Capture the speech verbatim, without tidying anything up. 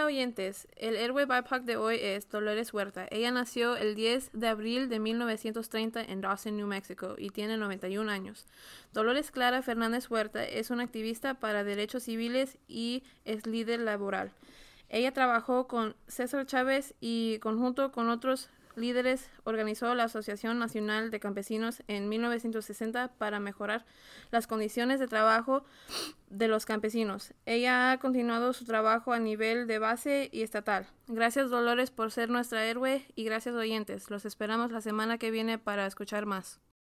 Hola oyentes, el héroe B I P O C de hoy es Dolores Huerta. Ella nació el diez de abril de mil novecientos treinta en Dawson, New Mexico y tiene noventa y un años. Dolores Clara Fernández Huerta es una activista para derechos civiles y es líder laboral. Ella trabajó con César Chávez y conjunto con otros líderes organizó la Asociación Nacional de Campesinos en mil novecientos sesenta para mejorar las condiciones de trabajo de los campesinos. Ella ha continuado su trabajo a nivel de base y estatal. Gracias, Dolores, por ser nuestra héroe y gracias, oyentes. Los esperamos la semana que viene para escuchar más.